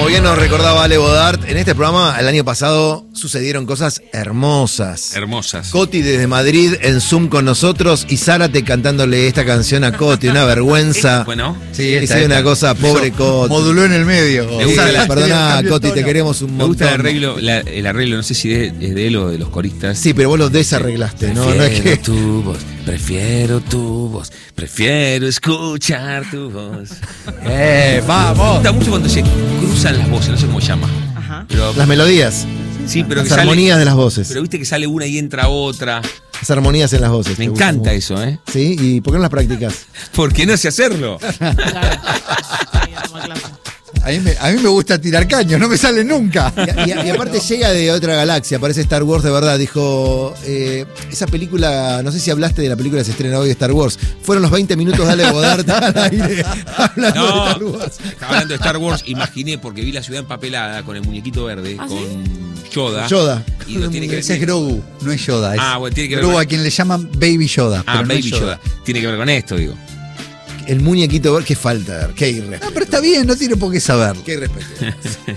bien nos recordaba Ale Bodart, en este programa el año pasado sucedieron cosas hermosas. Hermosas. Coti desde Madrid en Zoom con nosotros y Zárate cantándole esta canción a Coti, una vergüenza. Bueno, Sí, Hice una cosa, pobre Coti. Moduló en el medio. Me gusta la- Perdona, Cambió el Coti, te tono. queremos un me montón. gusta el arreglo, no sé si es de él o de los coristas. Sí, pero vos lo desarreglaste, ¿no? No es que... prefiero tu voz, prefiero escuchar tu voz. Me Vamos. gusta mucho cuando se cruzan las voces, no sé cómo se llama. Ajá. Pero, Las melodías, sí, pero las que sale, armonías de las voces. pero viste que sale una y entra otra. Las armonías en las voces. Me ¿te gusta encanta mucho? eso, ¿eh? ¿Sí? ¿Y por qué no las practicas? Porque no sé hacerlo. Claro. Sí, toma clase. A mí me gusta tirar caños, no me sale nunca. Y aparte llega de otra galaxia, parece Star Wars de verdad. Dijo, esa película, no sé si hablaste de la película que se estrena hoy de Star Wars. Fueron los 20 minutos de Ale Bodart al aire hablando de Star No, Wars. estaba hablando de Star Wars, imaginé porque vi la ciudad empapelada con el muñequito verde, ¿Ah, con Yoda. Yoda. Y lo tiene que Ese es Grogu, no es Yoda. Es Bueno, tiene que ver Grogu con- a quien le llaman Baby Yoda. Ah, pero no es Baby Yoda. Tiene que ver con esto, digo. El muñequito verde, qué falta, qué irrespeto. No, pero está bien, no tiene por qué saberlo. Qué irrespeto.